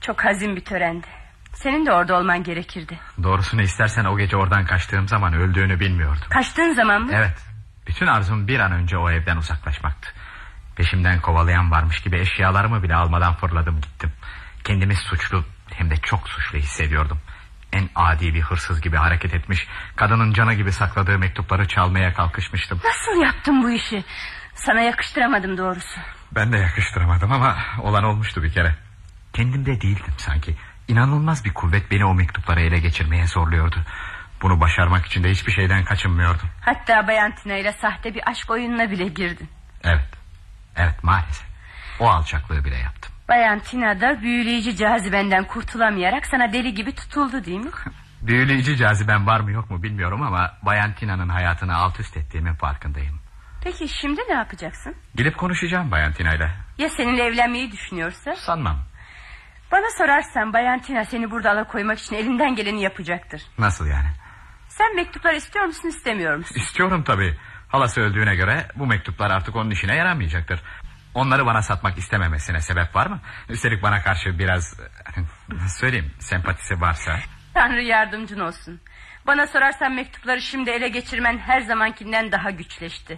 Çok hazin bir törendi. Senin de orada olman gerekirdi. Doğrusunu istersen o gece oradan kaçtığım zaman öldüğünü bilmiyordum. Kaçtığın zaman mı? Evet. Bütün arzum bir an önce o evden uzaklaşmaktı. Peşimden kovalayan varmış gibi eşyalarımı bile almadan fırladım gittim. Kendimi suçlu, hem de çok suçlu hissediyordum. En adi bir hırsız gibi hareket etmiş, kadının canı gibi sakladığı mektupları çalmaya kalkışmıştım. Nasıl yaptın bu işi? Sana yakıştıramadım doğrusu. Ben de yakıştıramadım ama olan olmuştu bir kere. Kendimde değildim sanki. İnanılmaz bir kuvvet beni o mektupları ele geçirmeye zorluyordu. Bunu başarmak için de hiçbir şeyden kaçınmıyordum. Hatta Bayan Tina ile sahte bir aşk oyununa bile girdin. Evet maalesef. O alçaklığı bile yaptım. Bayan Tina da büyüleyici cazibenden kurtulamayarak sana deli gibi tutuldu değil mi? Büyüleyici caziben var mı yok mu bilmiyorum ama Bayan Tina'nın hayatını alt üst ettiğimin farkındayım. Peki şimdi ne yapacaksın? Gidip konuşacağım Bayan Tina'yla. Ya seninle evlenmeyi düşünüyorsa? Sanmam. Bana sorarsan Bayan Tina seni burada alakoymak için elinden geleni yapacaktır. Nasıl yani? Sen mektuplar istiyor musun istemiyor musun? İstiyorum tabii. Halası öldüğüne göre bu mektuplar artık onun işine yaramayacaktır. Onları bana satmak istememesine sebep var mı? Üstelik bana karşı biraz söyleyeyim sempatisi varsa. Tanrı yardımcın olsun. Bana sorarsan mektupları şimdi ele geçirmen her zamankinden daha güçleşti.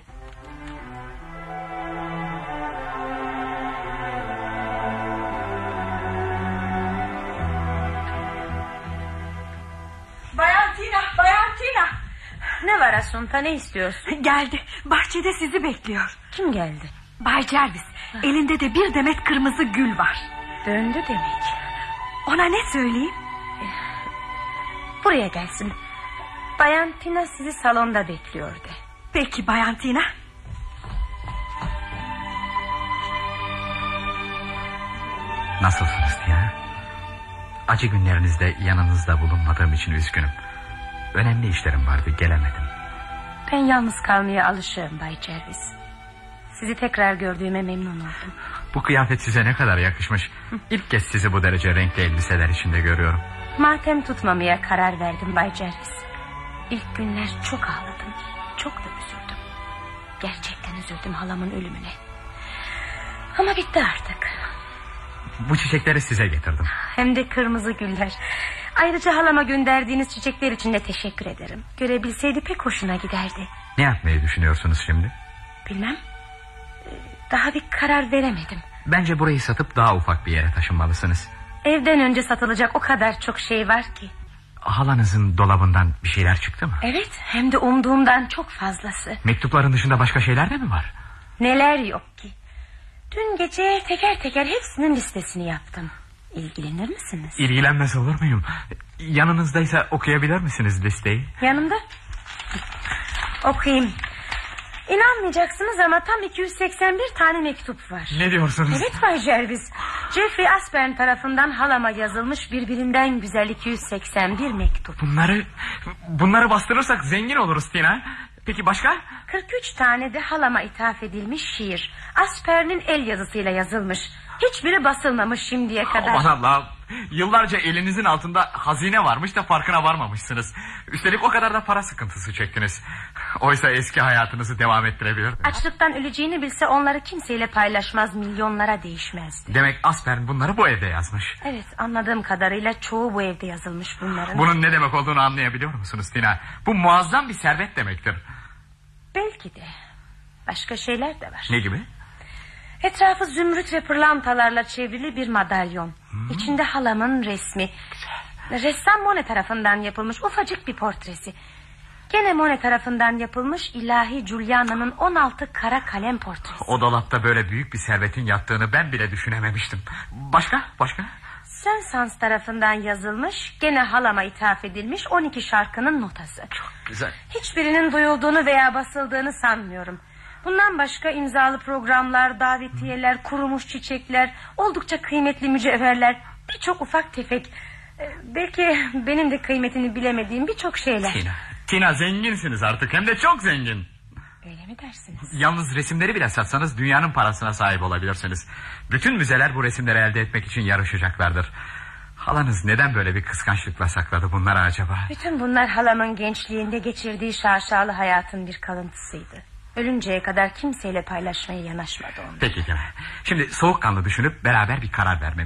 Bayan Tina. Ne var Asunta, ne istiyorsun? Geldi, bahçede sizi bekliyor. Kim geldi? Bay Jarvis, elinde de bir demet kırmızı gül var. Döndü demek. Ona ne söyleyeyim? Buraya gelsin. Bayan Tina sizi salonda bekliyor de. Peki Bayan Tina. Nasılsınız Tina? Acı günlerinizde yanınızda bulunmadığım için üzgünüm. Önemli işlerim vardı, gelemedim. Ben yalnız kalmaya alışığım Bay Jarvis. Sizi tekrar gördüğüme memnun oldum. Bu kıyafet size ne kadar yakışmış. İlk kez sizi bu derece renkli elbiseler içinde görüyorum. Matem tutmamaya karar verdim Bay Jarvis. İlk günler çok ağladım. Çok da üzüldüm. Gerçekten üzüldüm halamın ölümüne. Ama bitti artık. Bu çiçekleri size getirdim. Hem de kırmızı güller. Ayrıca halama gönderdiğiniz çiçekler için de teşekkür ederim. Görebilseydi pek hoşuna giderdi. Ne yapmayı düşünüyorsunuz şimdi? Bilmem. Daha bir karar veremedim. Bence burayı satıp daha ufak bir yere taşınmalısınız. Evden önce satılacak o kadar çok şey var ki. Halanızın dolabından bir şeyler çıktı mı? Evet, hem de umduğumdan çok fazlası. Mektupların dışında başka şeyler de mi var? Neler yok ki. Dün gece teker teker hepsinin listesini yaptım. İlgilenir misiniz? İlgilenmez olur muyum? Yanınızdaysa okuyabilir misiniz listeyi? Yanımda. Okuyayım. İnanmayacaksınız ama tam 281 tane mektup var. Ne diyorsunuz? Evet Bay Jarvis. Jeffrey Aspern tarafından halama yazılmış birbirinden güzel 281 mektup. Bunları bastırırsak zengin oluruz Tina. Peki başka? 43 tane de halama ithaf edilmiş şiir. Aspern'in el yazısıyla yazılmış. Hiçbiri basılmamış şimdiye kadar. Aman Allah'ım. Yıllarca elinizin altında hazine varmış da farkına varmamışsınız. Üstelik o kadar da para sıkıntısı çektiniz. Oysa eski hayatınızı devam ettirebilirdiniz. Açlıktan öleceğini bilse onları kimseyle paylaşmaz, milyonlara değişmezdi. Demek Aspern bunları bu evde yazmış. Evet, anladığım kadarıyla çoğu bu evde yazılmış bunların. Bunun ne demek olduğunu anlayabiliyor musunuz Tina? Bu muazzam bir servet demektir. Belki de. Başka şeyler de var. Ne gibi? Etrafı zümrüt ve pırlantalarla çevrili bir madalyon. İçinde halamın resmi. Ressam Monet tarafından yapılmış ufacık bir portresi. Gene Monet tarafından yapılmış ilahi Giuliano'nun 16 kara kalem portresi. O dolapta böyle büyük bir servetin yattığını ben bile düşünememiştim. Başka? Saint-Saëns tarafından yazılmış, gene halama ithaf edilmiş 12 şarkının notası. Çok güzel. Hiçbirinin duyulduğunu veya basıldığını sanmıyorum. Bundan başka imzalı programlar, davetiyeler, kurumuş çiçekler, oldukça kıymetli mücevherler, birçok ufak tefek, belki benim de kıymetini bilemediğim birçok şeyler. Tina zenginsiniz artık, hem de çok zengin. Öyle mi dersiniz? Yalnız resimleri bile satsanız dünyanın parasına sahip olabilirsiniz. Bütün müzeler bu resimleri elde etmek için yarışacaklardır. Halanız neden böyle bir kıskançlıkla sakladı bunları acaba? Bütün bunlar halamın gençliğinde geçirdiği şaşalı hayatın bir kalıntısıydı. Ölünceye kadar kimseyle paylaşmaya yanaşmadı onu. Peki Tina. Şimdi soğukkanlı düşünüp beraber bir karar vermemiz